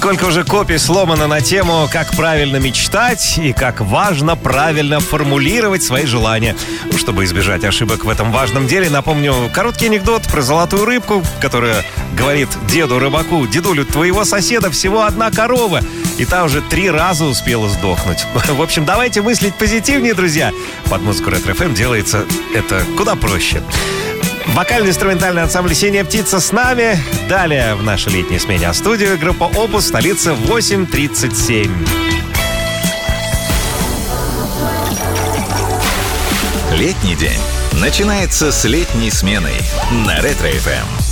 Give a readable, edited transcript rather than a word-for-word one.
Сколько уже копий сломано на тему, как правильно мечтать и как важно правильно формулировать свои желания. Чтобы избежать ошибок в этом важном деле, напомню короткий анекдот про золотую рыбку, которая говорит деду рыбаку: «Дедулю, твоего соседа всего одна корова, и та уже 3 раза успела сдохнуть». В общем, давайте мыслить позитивнее, друзья. Под музыку Ретро-ФМ делается это куда проще. Вокально-инструментальный ансамбль «Синяя птица» с нами. Далее в нашей летней смене. А студию группа «Опус», столица 8:37. Летний день начинается с летней сменой на Ретро-ФМ.